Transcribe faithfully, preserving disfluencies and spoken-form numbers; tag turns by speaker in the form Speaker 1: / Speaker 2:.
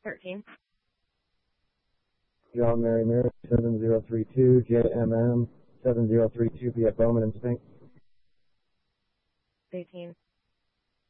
Speaker 1: thirteen.
Speaker 2: John Mary Mary seven zero three two, J M M seven zero three two, be at Bowman and Spink.
Speaker 1: eighteen.